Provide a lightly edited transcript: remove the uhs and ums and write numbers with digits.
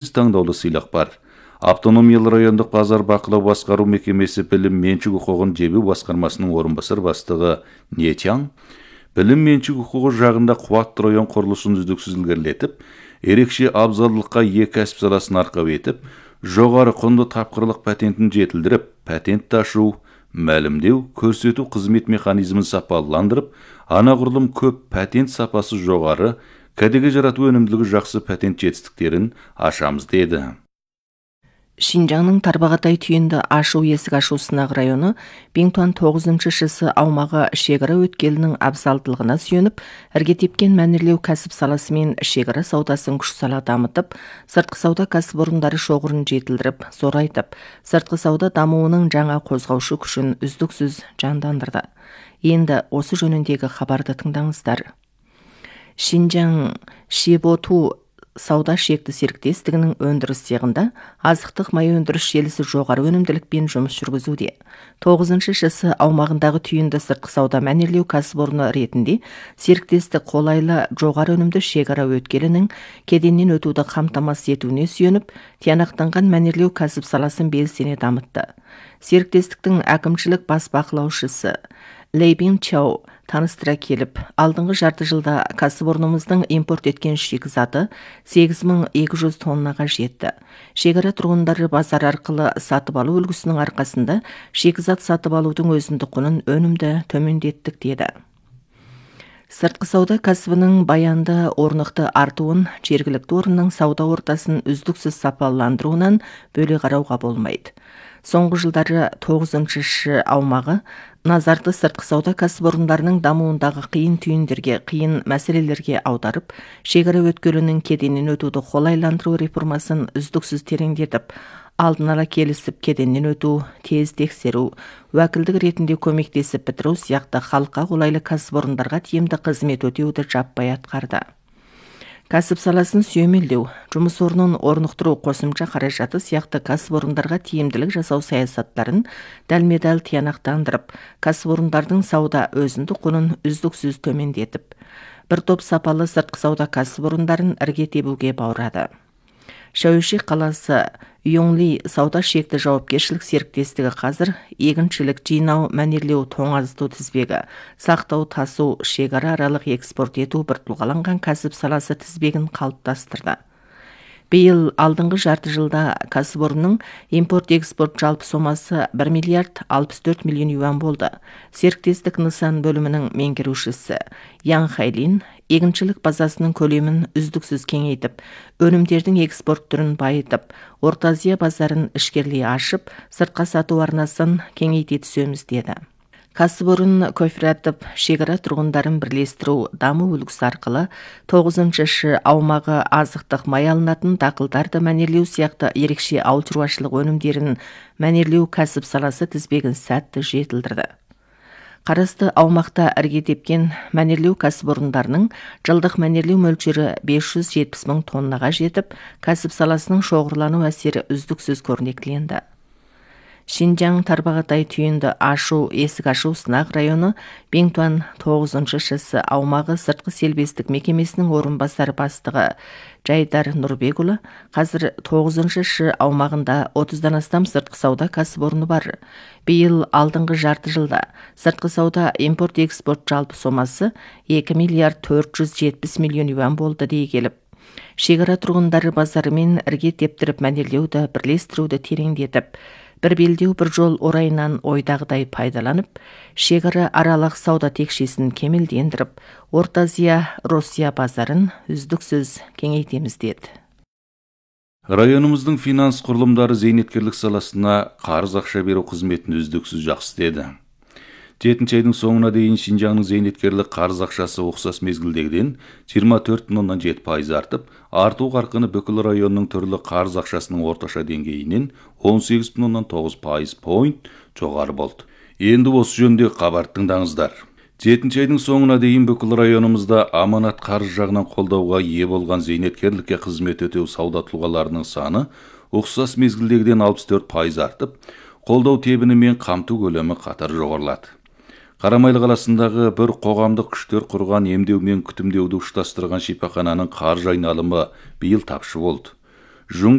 8 таңдаулы сыйлық бар. Автономиялы райондық базар бақылау басқару мекемесі білім меншік құқығын жебеу басқармасының орынбасар бастығы Нетян, білім меншік құқығы жағында қуатты район құрылысын үздіксіз ілгерілетіп, ерекше абзалдылыққа екі кәсіп саласын арқау етіп, жоғары құнды тапқырлық патентін жетілдіріп, патент ашу, мәлімдеу, көрсету қызмет механизмін сапаландырып, анағұрлым көп патент сапасы жоғары, кәдеге жарату өнімділігі жақсы патент жетістіктерін ашамыз деді. Шинжаңның Тарбағатай түйінді ашу есік ашу сынақ районы Бингтуан 9-шысы аумағы шекара өткелінің абзалдылығына сүйеніп, іргетепкен мәнерлеу кәсіп саласы мен шекара саудасын күш сала дамытып, сыртқы сауда кәсіпорындары шоғырын жетілдіріп, зорайтып, сыртқы сауда дамуының жаңа қозғаушы күшін үздіксіз жандандырды. Енді осы жөніндегі хабарды тыңдаңыздар. Шинжаң Шиботу сауда шекті серіктестігінің өндіріс цехында азықтық май өндіріс желісі жоғары өнімділікпен жұмыс жүргізуде. 9-шысы аумағындағы түйінді сыртқы сауда мәнерлеу кәсіпорны ретінде серіктестік қолайлы жоғары өнімді шекара өткелінің кеденнен өтуді қамтамасыз етуіне сүйеніп, тиянақтанған мәнерлеу кәсіп саласын белсене дамытты. Серіктестіктің әкімшілік бас бақылаушысы Лейбин Чау таныстыра келіп, алдыңғы жарты жылда кәсіпорнымыздың импорт еткен шикізаты 8200 тоннаға жетті. Шекара тұрғындары базар арқылы сатып алу үлгісінің арқасында шикізат сатып алудың өзіндік құнын өнімді төмендеттік деді. Сыртқы сауда кәсібінің баянды орнықты артуын жергілікті орынның сауда ортасын үздіксіз сапаландыруынан бөле қарауға болмайды. Соңғы жылдары 9-шы аумағы назарды сыртқы сауда кәсіпорындарының дамуындағы қиын түйіндерге, қиын мәселелерге аударып, шекара өткелінің кеденнен өтуді қолайландыру реформасын үздіксіз тереңдетіп, алдын ала келісіп кеденнен өту, тез тексеру, уәкілдік ретінде көмектесіп бітіру сияқты халыққа қолайлы кәсіпорындарға тиімді қызмет өтеуді жаппай атқарды. Кәсіп саласын сүйемелдеу, жұмыс орнын орнықтыру қосымша қаражаты сияқты кәсіпорындарға тиімділік жасау саясаттарын дәлме-дәл тиянақтандырып, кәсіпорындардың сауда өзіндік құнын үздіксіз төмендетіп, бір топ сапалы сыртқы сауда кәсіпорындарын ірге тебуге баурады. Шәуешек қаласы Юңли сауда шекті жауапкершілік серіктестігі қазір егіншілік, жинау, мәнерлеу, тоңазыту тізбегі, сақтау, тасу, шекара аралық экспорт ету бір тұлғаланған кәсіп саласы тізбегін қалыптастырды. Биыл алдыңғы жарты жылда кәсіпорынның импорт-экспорт жалпы сомасы 1 миллиард 64 миллион юан болды. Серіктестік нысан бөлімінің меңгерушісі Ян Хайлин егіншілік базасының көлемін үздіксіз кеңейтіп, өнімдердің экспорт түрін байытып, Орта Азия базарын ішкерлей ашып, сыртқа сату арнасын кеңейте түсеміз деді. Кәсіпорын кооператив шекара тұрғындарын бірлестіру даму үлгісі арқылы 9-шы аумағы азықтық май алынатын дақылдарды мәнерлеу сияқты ерекше ауыл шаруашылық өнімдерін мәнерлеу кәсіп саласы тізбегін сәтті жетілдірді. Қарасты аумақта ірге тепкен мәнерлеу кәсіпорындарының жылдық мәнерлеу мөлшері 570 мың тоннаға жетіп, кәсіп саласының шоғырлану әсері үздіксіз көрнекіленді. Шинжаң Тарбағатай түйінді ашу есік ашу сынақ районы Бингтуан 9-шысы аумағы сыртқы селбестік мекемесінің орынбасар бастығы Жайдар Нұрбекұлы қазір 9-шы аумағында 30-дан астам сыртқы сауда кәсіпорны бар. Биыл алдыңғы жарты жылда сыртқы сауда импорт-экспорт жалпы сомасы 2 миллиард 470 миллион юан болды дей келіп, шекара тұрғындары базарымен ірге тептіріп мәнерлеуді, бірлестіруді тереңдетіп, бір белдеу бір жол орайынан ойдағыдай пайдаланып, шекара аралық сауда текшесін кемелдендіріп, Орта Азия, Россия базарын үздіксіз кеңейтеміз деді. Районымыздың финанс құрылымдары зейнеткерлік саласына қарыз ақша беру қызметін үздіксіз жақсы деді. 7 айдың соңына дейін Шинжаңның зейнеткерлік қарыз ақшасы ұқсас мезгілдегіден 24,7% артып, арту қарқыны бүкіл районның түрлі қарыз ақшасының орташа деңгейінен 18,9% пойнт жоғары болды. Енді осы жөнде хабар тыңдаңыздар. 7 айдың соңына дейін бүкіл районымызда аманат қарыз жағынан қолдауға ие болған зейнеткерлікке қызмет өтеу сауда тұлғаларының саны ұқсас мезгілдегіден 64% артып, қолдау тебіні мен қамту көлемі қатар жоғарылады. Қарамайлы қаласындағы бір қоғамдық күштер құрған емдеу мен күтімдеуді ұштастырған шипахананың қаржы айналымы биыл тапшы болды.